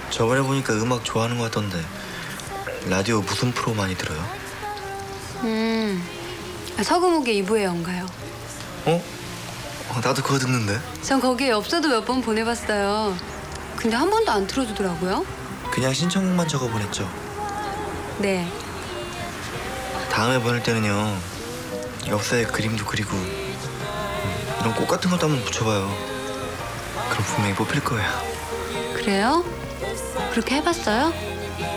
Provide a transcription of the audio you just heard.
저번에 보니까 음악 좋아하는 것 같던데 라디오 무슨 프로 많이 들어요? 서금욱의 이브의 연가요. 어? 나도 그거 듣는데. 전 거기에 엽서도 몇 번 보내봤어요. 근데 한 번도 안 틀어주더라고요. 그냥 신청곡만 적어보냈죠. 네. 다음에 보낼 때는요 엽서에 그림도 그리고 이런 꽃 같은 것도 한번 붙여봐요. 그럼 분명히 뽑힐 거예요. 그래요? 그렇게 해봤어요?